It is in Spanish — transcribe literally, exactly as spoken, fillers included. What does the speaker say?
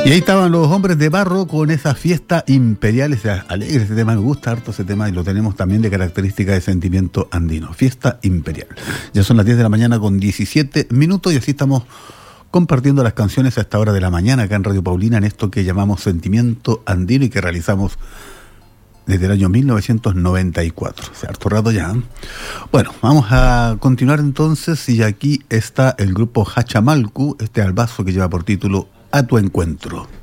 Y ahí estaban los Hombres de Barro con esa fiesta imperial, ese alegre, ese tema me gusta harto ese tema y lo tenemos también de característica de sentimiento andino, fiesta imperial. Ya son las diez de la mañana con diecisiete minutos y así estamos compartiendo las canciones a esta hora de la mañana acá en Radio Paulina en esto que llamamos Sentimiento Andino y que realizamos desde el año mil novecientos noventa y cuatro, o sea, harto rato ya. Bueno, vamos a continuar entonces y aquí está el grupo Hachamalcu, este albazo que lleva por título A tu encuentro.